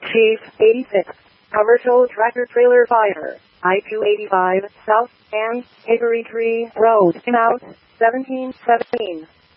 Chief 86. Commercial tractor trailer fire. I-285 South and Hickory Tree Road. Out 1717.